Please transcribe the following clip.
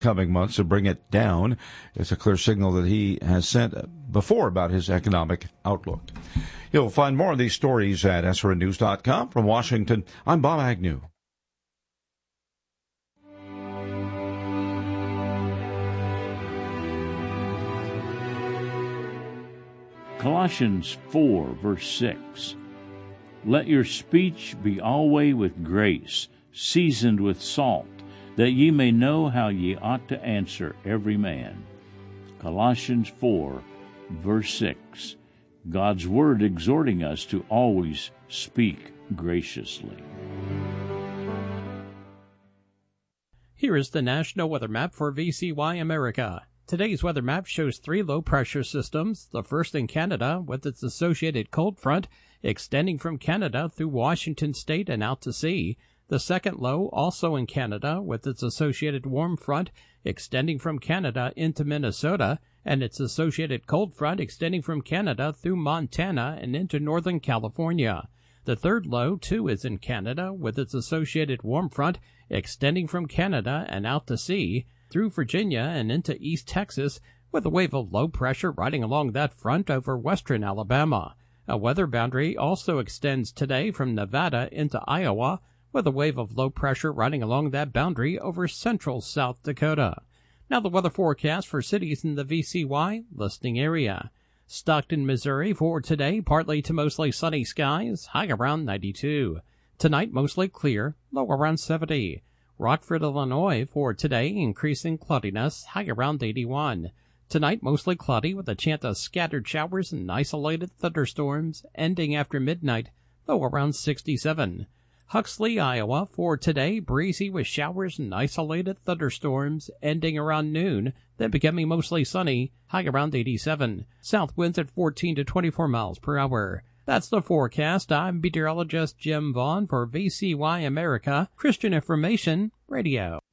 coming months to bring it down. It's a clear signal that he has sent before about his economic outlook. You'll find more of these stories at SRNnews.com. From Washington, I'm Bob Agnew. Colossians 4, verse 6. Let your speech be always with grace, seasoned with salt, that ye may know how ye ought to answer every man. Colossians 4, verse 6. God's Word exhorting us to always speak graciously. Here is the National Weather Map for VCY America. Today's weather map shows 3 low-pressure systems, the first in Canada with its associated cold front extending from Canada through Washington state and out to sea. The second low also in Canada with its associated warm front extending from Canada into Minnesota and its associated cold front extending from Canada through Montana and into Northern California. The third low, too, is in Canada with its associated warm front extending from Canada and out to sea through Virginia and into East Texas, with a wave of low pressure riding along that front over western Alabama. A weather boundary also extends today from Nevada into Iowa, with a wave of low pressure riding along that boundary over central South Dakota. Now the weather forecast for cities in the VCY listening area. Stockton, Missouri for today, partly to mostly sunny skies, high around 92. Tonight mostly clear, low around 70. Rockford, Illinois for today, increasing cloudiness, high around 81. Tonight mostly cloudy with a chance of scattered showers and isolated thunderstorms, ending after midnight, low around 67. Huxley, Iowa for today, breezy with showers and isolated thunderstorms, ending around noon, then becoming mostly sunny, high around 87. South winds at 14 to 24 miles per hour. That's the forecast. I'm meteorologist Jim Vaughn for VCY America, Christian Information Radio.